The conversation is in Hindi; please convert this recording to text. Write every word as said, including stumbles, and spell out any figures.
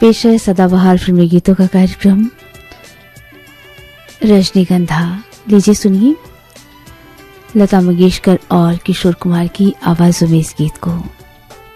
पेश है सदाबहार फिल्मी गीतों का कार्यक्रम रजनीगंधा। लीजिए सुनिए लता मंगेशकर और किशोर कुमार की आवाजों में इस गीत को।